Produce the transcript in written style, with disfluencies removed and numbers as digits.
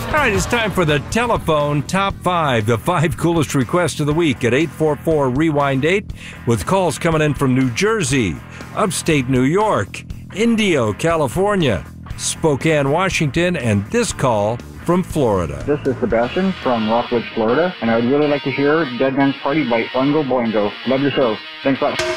All right, it's time for the telephone top 5, the 5 coolest requests of the week at 844-REWIND-8, with calls coming in from New Jersey, upstate New York, Indio, California, Spokane, Washington, and this call from Florida. This is Sebastian from Rockledge, Florida, and I would really like to hear Dead Man's Party by Oingo Boingo. Love your show. Thanks a lot.